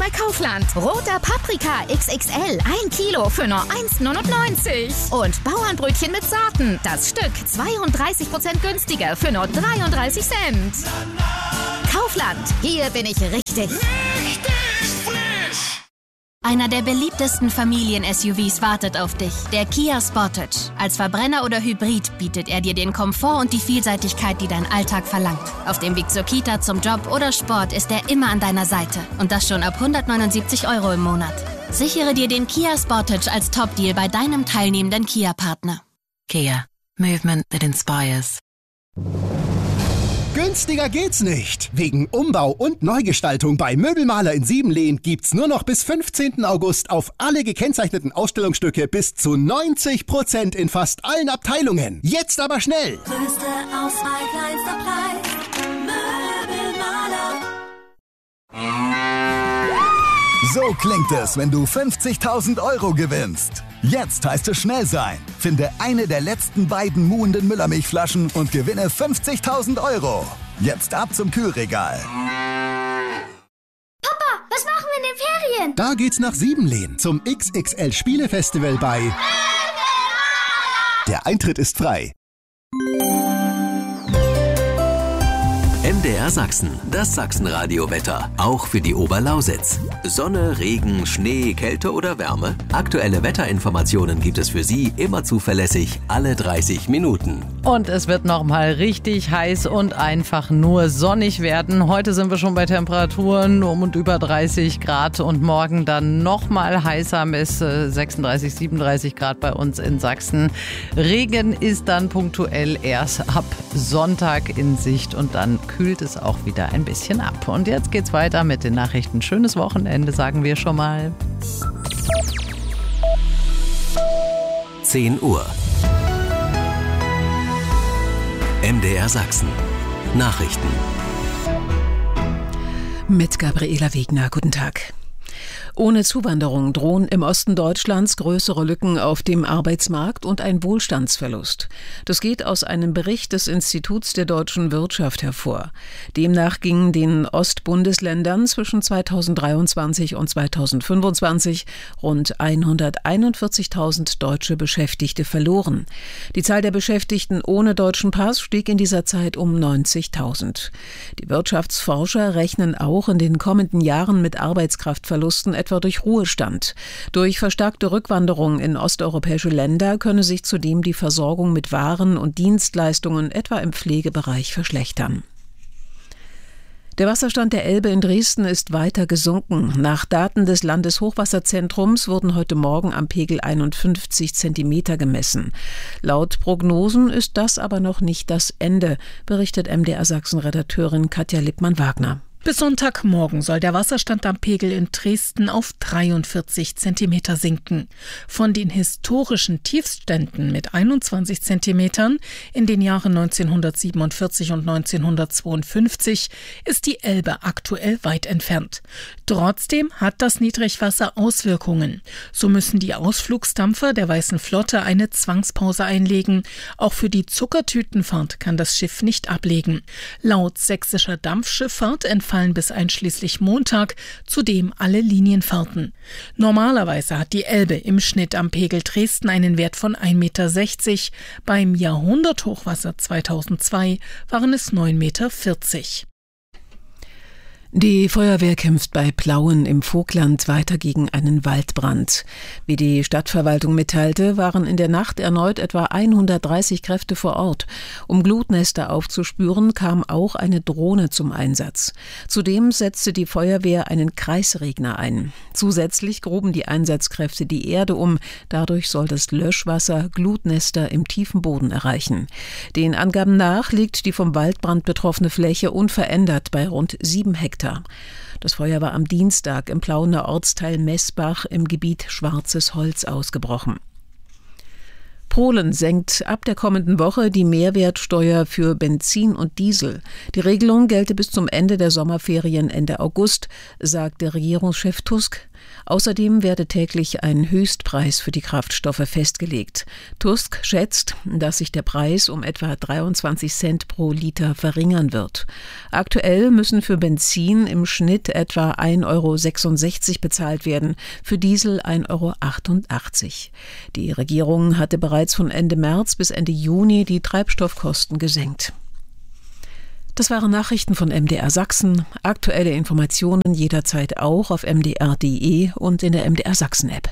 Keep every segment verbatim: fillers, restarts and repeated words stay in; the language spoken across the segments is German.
bei Kaufland. Roter Paprika X X L, ein Kilo für nur eins neunundneunzig. Und Bauernbrötchen mit Sorten, das Stück zweiunddreißig Prozent günstiger für nur dreiunddreißig Cent. Kaufland, hier bin ich richtig. Richtig frisch! Einer der beliebtesten Familien-S U Vs wartet auf dich, der Kia Sportage. Als Verbrenner oder Hybrid bietet er dir den Komfort und die Vielseitigkeit, die dein Alltag verlangt. Auf dem Weg zur Kita, zum Job oder Sport ist er immer an deiner Seite. Und das schon ab hundertneunundsiebzig Euro im Monat. Sichere dir den Kia Sportage als Top-Deal bei deinem teilnehmenden Kia-Partner. Kia. Movement that inspires. Günstiger geht's nicht. Wegen Umbau und Neugestaltung bei Möbelmaler in Siebenlehn gibt's nur noch bis fünfzehnten August auf alle gekennzeichneten Ausstellungsstücke bis zu neunzig Prozent in fast allen Abteilungen. Jetzt aber schnell! Größte Auswahl, kleinster Preis. Möbelmaler. So klingt es, wenn du fünfzigtausend Euro gewinnst. Jetzt heißt es schnell sein. Finde eine der letzten beiden muhenden Müllermilchflaschen und gewinne fünfzigtausend Euro. Jetzt ab zum Kühlregal. Papa, was machen wir in den Ferien? Da geht's nach Siebenlehn zum X X L Spielefestival bei Möbelmaler. Der Eintritt ist frei. M D R Sachsen, das Sachsenradio-Wetter, auch für die Oberlausitz. Sonne, Regen, Schnee, Kälte oder Wärme? Aktuelle Wetterinformationen gibt es für Sie immer zuverlässig alle dreißig Minuten. Und es wird nochmal richtig heiß und einfach nur sonnig werden. Heute sind wir schon bei Temperaturen um und über dreißig Grad und morgen dann nochmal heißer bis sechsunddreißig, siebenunddreißig Grad bei uns in Sachsen. Regen ist dann punktuell erst ab Sonntag in Sicht und dann kühlt es auch wieder ein bisschen ab. Und jetzt geht's weiter mit den Nachrichten. Schönes Wochenende, sagen wir schon mal. zehn Uhr. M D R Sachsen. Nachrichten. Mit Gabriela Wegner. Guten Tag. Ohne Zuwanderung drohen im Osten Deutschlands größere Lücken auf dem Arbeitsmarkt und ein Wohlstandsverlust. Das geht aus einem Bericht des Instituts der deutschen Wirtschaft hervor. Demnach gingen den Ostbundesländern zwischen zweitausenddreiundzwanzig und zweitausendfünfundzwanzig rund hunderteinundvierzigtausend deutsche Beschäftigte verloren. Die Zahl der Beschäftigten ohne deutschen Pass stieg in dieser Zeit um neunzigtausend. Die Wirtschaftsforscher rechnen auch in den kommenden Jahren mit Arbeitskraftverlusten etwa durch Ruhestand. Durch verstärkte Rückwanderung in osteuropäische Länder könne sich zudem die Versorgung mit Waren und Dienstleistungen etwa im Pflegebereich verschlechtern. Der Wasserstand der Elbe in Dresden ist weiter gesunken. Nach Daten des Landeshochwasserzentrums wurden heute Morgen am Pegel einundfünfzig Zentimeter gemessen. Laut Prognosen ist das aber noch nicht das Ende, berichtet M D R Sachsen-Redakteurin Katja Lippmann-Wagner. Bis Sonntagmorgen soll der Wasserstand am Pegel in Dresden auf dreiundvierzig Zentimeter sinken. Von den historischen Tiefständen mit einundzwanzig Zentimetern in den Jahren neunzehnhundertsiebenundvierzig und neunzehnhundertzweiundfünfzig ist die Elbe aktuell weit entfernt. Trotzdem hat das Niedrigwasser Auswirkungen. So müssen die Ausflugsdampfer der Weißen Flotte eine Zwangspause einlegen. Auch für die Zuckertütenfahrt kann das Schiff nicht ablegen. Laut sächsischer Dampfschifffahrt entfallen bis einschließlich Montag zudem alle Linienfahrten. Normalerweise hat die Elbe im Schnitt am Pegel Dresden einen Wert von ein Meter sechzig. Beim Jahrhunderthochwasser zweitausendzwei waren es neun Meter vierzig. Die Feuerwehr kämpft bei Plauen im Vogtland weiter gegen einen Waldbrand. Wie die Stadtverwaltung mitteilte, waren in der Nacht erneut etwa hundertdreißig Kräfte vor Ort. Um Glutnester aufzuspüren, kam auch eine Drohne zum Einsatz. Zudem setzte die Feuerwehr einen Kreisregner ein. Zusätzlich gruben die Einsatzkräfte die Erde um. Dadurch soll das Löschwasser Glutnester im tiefen Boden erreichen. Den Angaben nach liegt die vom Waldbrand betroffene Fläche unverändert bei rund sieben Hektar. Das Feuer war am Dienstag im Plauener Ortsteil Messbach im Gebiet Schwarzes Holz ausgebrochen. Polen senkt ab der kommenden Woche die Mehrwertsteuer für Benzin und Diesel. Die Regelung gelte bis zum Ende der Sommerferien Ende August, sagte Regierungschef Tusk. Außerdem werde täglich ein Höchstpreis für die Kraftstoffe festgelegt. Tusk schätzt, dass sich der Preis um etwa dreiundzwanzig Cent pro Liter verringern wird. Aktuell müssen für Benzin im Schnitt etwa ein Euro sechsundsechzig bezahlt werden, für Diesel ein Euro achtundachtzig. Die Regierung hatte bereits von Ende März bis Ende Juni die Treibstoffkosten gesenkt. Das waren Nachrichten von M D R Sachsen. Aktuelle Informationen jederzeit auch auf m d r punkt d e und in der M D R Sachsen App.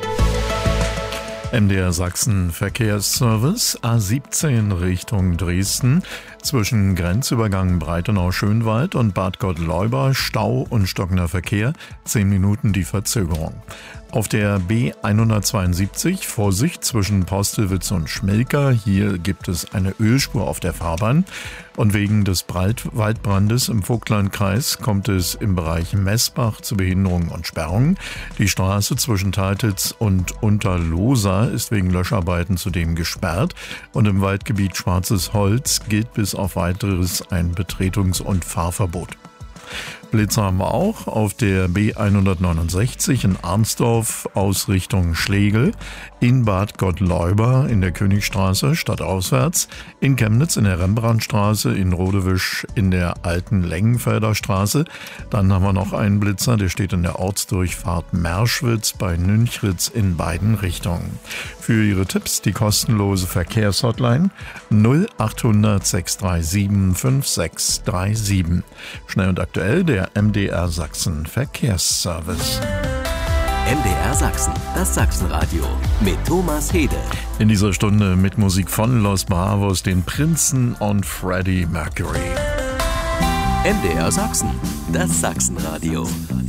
M D R Sachsen Verkehrsservice A siebzehn Richtung Dresden. Zwischen Grenzübergang Breitenau-Schönwald und Bad Gottleuba Stau und stockender Verkehr. Zehn Minuten die Verzögerung. Auf der B hundertzweiundsiebzig Vorsicht zwischen Postelwitz und Schmelker. Hier gibt es eine Ölspur auf der Fahrbahn. Und wegen des Waldbrandes im Vogtlandkreis kommt es im Bereich Messbach zu Behinderungen und Sperrungen. Die Straße zwischen Teititz und Unterlohsa ist wegen Löscharbeiten zudem gesperrt. Und im Waldgebiet Schwarzes Holz gilt bis auf weiteres ein Betretungs- und Fahrverbot. Blitzer haben wir auch auf der B hundertneunundsechzig in Arnsdorf aus Richtung Schlegel, in Bad Gottleuba in der Königstraße stadtauswärts, in Chemnitz in der Rembrandtstraße, in Rodewisch in der alten Lengenfelder Straße. Dann haben wir noch einen Blitzer, der steht in der Ortsdurchfahrt Merschwitz bei Nünchritz in beiden Richtungen. Für Ihre Tipps die kostenlose Verkehrshotline null achthundert sechs drei sieben fünf sechs drei sieben. Schnell und aktuell der M D R Sachsen Verkehrsservice. M D R Sachsen, das Sachsenradio mit Thomas Hede. In dieser Stunde mit Musik von Los Bravos, den Prinzen und Freddie Mercury. M D R Sachsen, das Sachsenradio.